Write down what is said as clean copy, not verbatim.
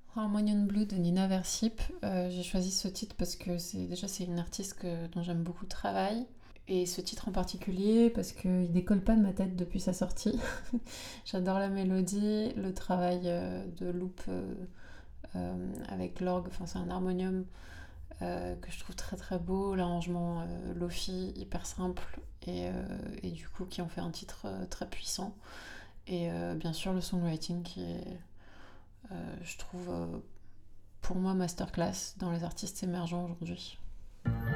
Harmonian Blue de Nina Versip. J'ai choisi ce titre parce que c'est une artiste dont j'aime beaucoup le travail. Et ce titre en particulier parce qu'il décolle pas de ma tête depuis sa sortie. J'adore la mélodie, le travail de loop avec l'orgue, enfin c'est un harmonium que je trouve très très beau, l'arrangement lofi hyper simple et du coup qui en fait un titre très puissant. Et bien sûr le songwriting qui est, je trouve, pour moi masterclass dans les artistes émergents aujourd'hui.